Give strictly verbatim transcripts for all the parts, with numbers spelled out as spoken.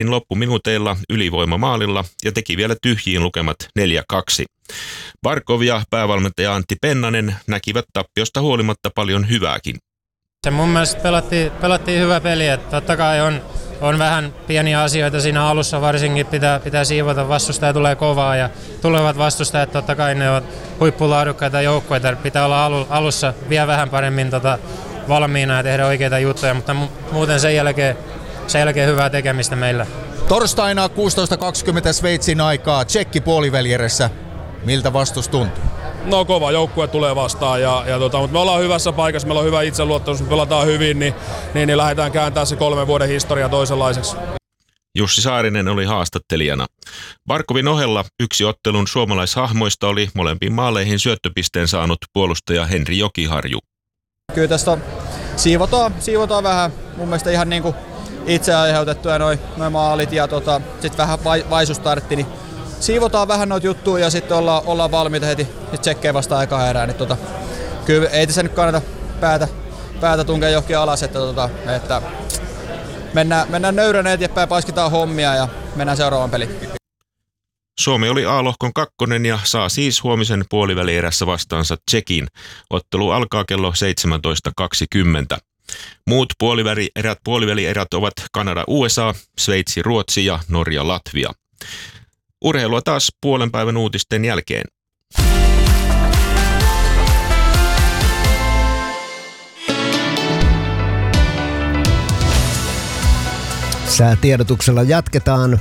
loppuminuuteilla ylivoimamaalilla ja teki vielä tyhjiin lukemat neljä kaksi. Barkov ja päävalmentaja Antti Pennanen näkivät tappiosta huolimatta paljon hyvääkin. Se mun mielestä pelattiin, pelattiin hyvä peli, että totta kai on, on vähän pieniä asioita siinä alussa, varsinkin pitää, pitää siivota, vastustaja tulee kovaa ja tulevat vastustajat, totta kai ne ovat huippulaadukkaita joukkoita, pitää olla alu, alussa vielä vähän paremmin tota, valmiina ja tehdä oikeita juttuja, mutta mu- muuten sen jälkeen, sen jälkeen hyvää tekemistä meillä. Torstaina kuusitoista kaksikymmentä Sveitsin aikaa Tsekki puolivälierässä. Miltä vastus tuntuu? No kova joukkue tulee vastaan, ja, ja tota, mutta me ollaan hyvässä paikassa, meillä on hyvä itseluottamus, me pelataan hyvin, niin, niin, niin lähdetään kääntämään se kolmen vuoden historia toisenlaiseksi. Jussi Saarinen oli haastattelijana. Barkovin ohella yksi ottelun suomalaishahmoista oli molempiin maaleihin syöttöpisteen saanut puolustaja Henri Jokiharju. Kyllä tästä siivotaan, siivotaan vähän mun mielestä ihan niin kuin itse aiheutettuja noin noi maalit ja tota, sitten vähän vai, vaisustartti, niin siivotaan vähän noita juttuja ja sitten ollaan, ollaan valmiita heti tsekkejä vastaan ekaan erään. Niin tota, kyllä ei tässä nyt kannata päätä, päätä tunkea johonkin alas, että, tota, että mennään, mennään nöyränä eteenpäin, paiskitaan hommia ja mennään seuraavaan peliin. Suomi oli A-lohkon kakkonen ja saa siis huomisen puolivälierässä vastaansa Tsekin. Ottelu alkaa kello seitsemäntoista kaksikymmentä. Muut puolivälierät, puolivälierät ovat Kanada U S A, Sveitsi Ruotsi ja Norja Latvia. Urheilua taas puolen päivän uutisten jälkeen. Säätiedotuksella jatketaan.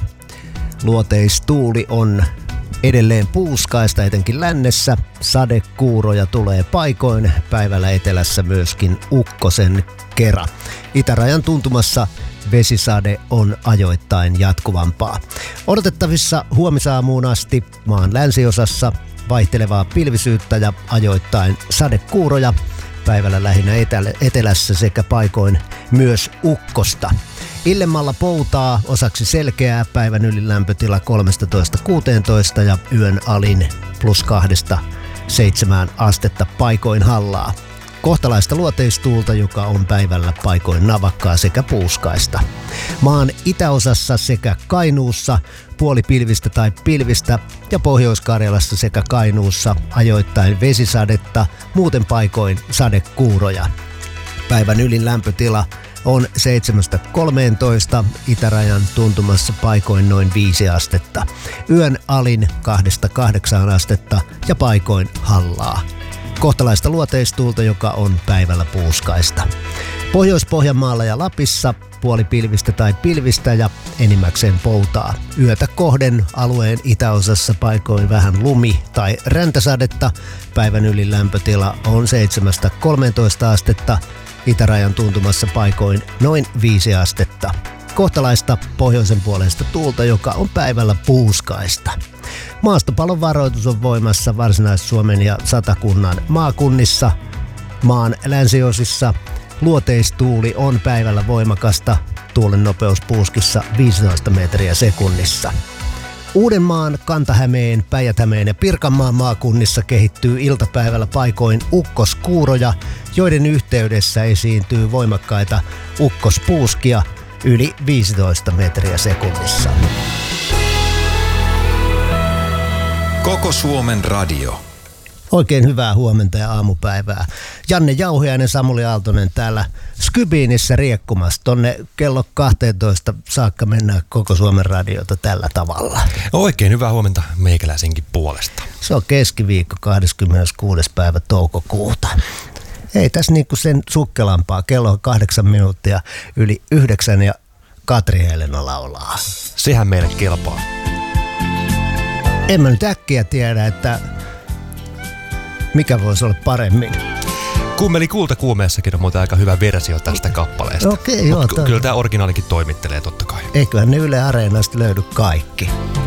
Luoteistuuli on edelleen puuskaista, etenkin lännessä. Sadekuuroja tulee paikoin, päivällä etelässä myöskin ukkosen kera. Itärajan tuntumassa vesisade on ajoittain jatkuvampaa. Odotettavissa huomisaamuun asti maan länsiosassa vaihtelevaa pilvisyyttä ja ajoittain sadekuuroja. Päivällä lähinnä etelässä sekä paikoin myös ukkosta. Illemmalla poutaa, osaksi selkeää, päivän ylin lämpötila kolmetoista kuusitoista ja yön alin plus kahdesta seitsemään astetta paikoin hallaa. Kohtalaista luoteistuulta, joka on päivällä paikoin navakkaa sekä puuskaista. Maan itäosassa sekä Kainuussa puolipilvistä tai pilvistä ja Pohjois-Karjalassa sekä Kainuussa ajoittain vesisadetta, muuten paikoin sadekuuroja. Päivän ylin lämpötila on seitsemästä kolmeentoista, itärajan tuntumassa paikoin noin viisi astetta. Yön alin kahdesta kahdeksaan astetta ja paikoin hallaa. Kohtalaista luoteistuulta, joka on päivällä puuskaista. Pohjois-Pohjanmaalla ja Lapissa puolipilvistä tai pilvistä ja enimmäkseen poutaa. Yötä kohden alueen itäosassa paikoin vähän lumi- tai räntäsadetta. Päivän ylin lämpötila on seitsemästä kolmeentoista astetta. Itärajan tuntumassa paikoin noin viisi astetta. Kohtalaista pohjoisen puoleista tuulta, joka on päivällä puuskaista. Maastopalon varoitus on voimassa Varsinais-Suomen ja Satakunnan maakunnissa. Maan länsiosissa luoteistuuli on päivällä voimakasta. Tuulen nopeus puuskissa viisitoista metriä sekunnissa. Uudenmaan, Kanta-Hämeen, Päijät-Hämeen ja Pirkanmaan maakunnissa kehittyy iltapäivällä paikoin ukkoskuuroja, joiden yhteydessä esiintyy voimakkaita ukkospuuskia yli viisitoista metriä sekunnissa. Koko Suomen radio. Oikein hyvää huomenta ja aamupäivää. Janne Jauhiainen, Samuli Aaltonen täällä Skybiinissä riekkumassa. Tonne kello kaksitoista saakka mennään Koko Suomen radiota tällä tavalla. Oikein hyvää huomenta meikäläisenkin puolesta. Se on keskiviikko kahdeskymmeneskuudes päivä toukokuuta. Ei tässä niinku sen sukkelampaa. Kello on kahdeksan minuuttia yli yhdeksän ja Katri Helena laulaa. Sehän meille kelpaa. En mä nyt äkkiä tiedä, että mikä voisi olla paremmin. Kummeli kultakuumeessakin on muuten aika hyvä versio tästä kappaleesta. Okei, joo. K- kyllä tämä originaalikin toimittelee totta kai. Eiköhän ne Yle Areenasta löydy kaikki.